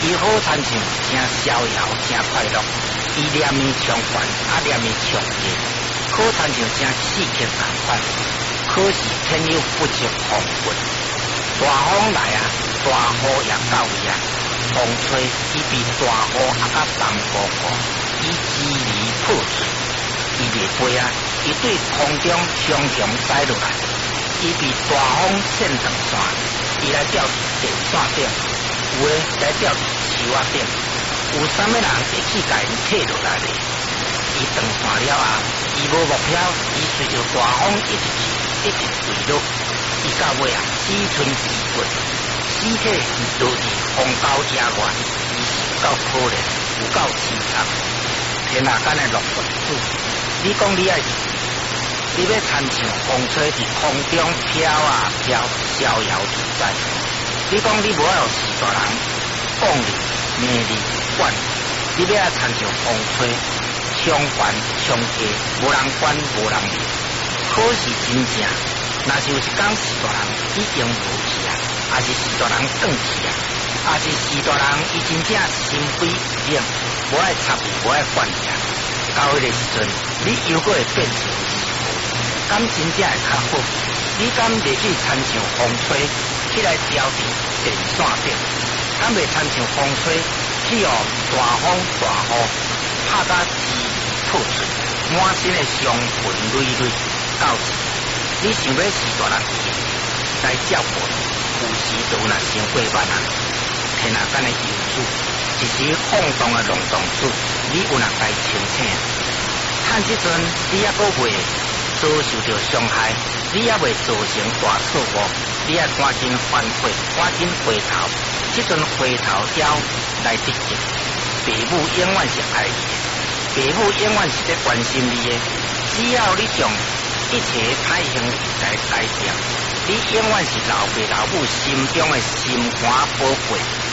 伊好亲像真逍遥、真快乐，伊念伊上悬，念伊上低，好亲像真刺激同款。可是天有不测风云，大风来啊，大雨也到呀，风吹伊比大雨还较重波波，伊支离破碎，伊袂飞啊，伊对空中强强驶落来，伊比大风线长线，伊来吊电线顶，有诶来吊树仔顶，有啥物人会去甲因摕落来咧？伊长线了啊，伊无目标，伊随着大风一直去，一直坠落，伊到尾啊，只剩皮骨，尸体落伫风高野外，伊是有够可怜，有够凄惨。天下间诶落云子，你讲你爱是，你要亲像风吹伫空中飘啊飘，逍遥自在。你讲你无爱有时大人讲你、骂你、管你，你要爱亲像风吹。冲悬冲低，无人管无人理。可是真正，若是有一天士大人已经无去啊，还是士大人转去啊，还是士大人伊真正心灰意冷，无爱插伊，无爱管伊啊。到迄个时阵，你又搁会变成如何？敢真正会较好？你敢袂去亲像风吹起来吊伫电线顶？敢袂亲像风吹去哦大风大雨？拍甲支破碎，满身的伤痕累累，到时你想要是大人来照顾，有时就若伤过万啊！天下间的游子，一时放荡的浪荡子，你有若该清醒。趁即阵你还阁未遭受到伤害，你还未造成大错误，你还赶紧反悔，赶紧回头，即阵回头腰来得劲。父母永远是爱你的，父母永远是在关心你的。只要你将一切歹行来改掉，你永远是老爸老母心中的心肝宝贝。